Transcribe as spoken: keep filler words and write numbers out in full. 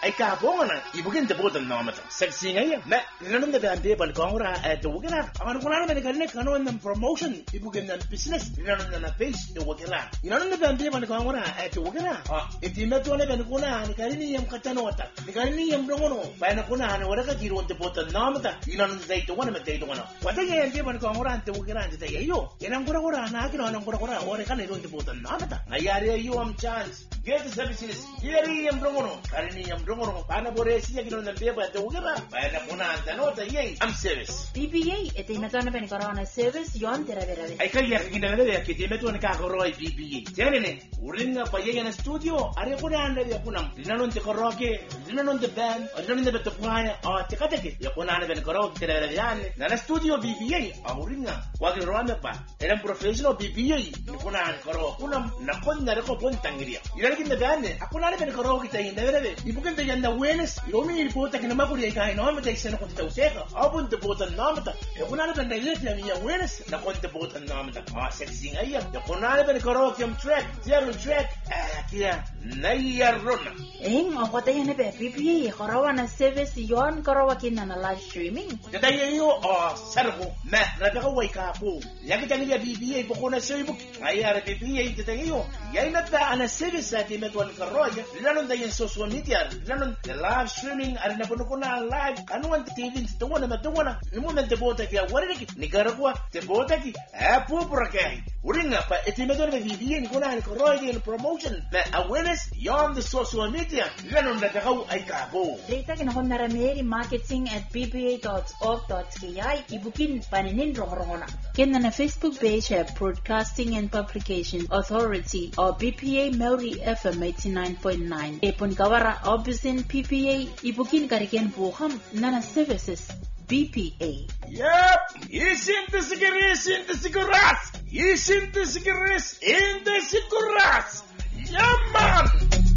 ay kaabonga na ibugin te botan na mata sexy ngaya me nanon da bande bal kongora at wugina aman kuna na ne kano na promotion ibugin na business nanon na page de wugina nanon da bande bal kongora at wugina ah itimeto ne ben kuna ni karini yam katano wata ni karini yam dongono ba na kuna ne wala ka kiro te botan na mata nanon da ito wana mate ito wana wata ye ande bal kongora ante wugina ante yo kenan gura gura na kino na gura gura ore kana ito te botan na mata ayare yo am chance get the business yeri yam dongono karini yam dongono bana bore siya kino na beba te wugina ba na kuna ante nota ye am service B P A itimeto ne ben korona service yon tera vera ay kaya kina na ya kitimeto ne ka koroi B P A tiene uringa pa ye na studio are kuna ande ya kuna dinanon te koroke dinanon te band dinanon te betokwana ah te kateke ya kuna ande ben koroke tera vera yan na studio B P A uringa wa ke roame pa era professional B P A ni kuna an koroke kuna na konna re ko pon tangiria ira kinda bande akuna ande ben koroke te inde vera ibuken te yanda wenes yomi ripota kina makuri kai no mate sene ko te useka abun te botan namata ya kuna ande ben ile ya mi wenes na kon te botan namata ah sexy ngaya ya kuna ande ben koroke am track zero track kia nayarona eng o kota yene be B P A korona service yon korowa kinna na live streaming data yo o sargo ma rabe ko way ka po yaki tangi ya B P A po kuna Facebook ay ara B P A data yo yai na ta ana service ati metwan karoya lanon da yen social media lanon the live streaming ara na puno kuna live anu an T V to wana matwana ni moment te bota ki awari ki ni garagwa te bota ki apu prokai uringa pa eti metwan B P A ni kuna ni karoya ni promotion ma awareness yon the social media lanon da ka ay ka po data kina hon narameri marketing at b p a dot org dot k i ibukin paninin rongrongona kinna na Facebook page at Broadcasting and Publication Authority or B P A Maori F M eighty-nine point nine epon kawara obisin P P A ibukin kariken buham nana services B P A. Yep, isin te sigaris, isin te siguras, isin te sigaris, in te siguras. Yep.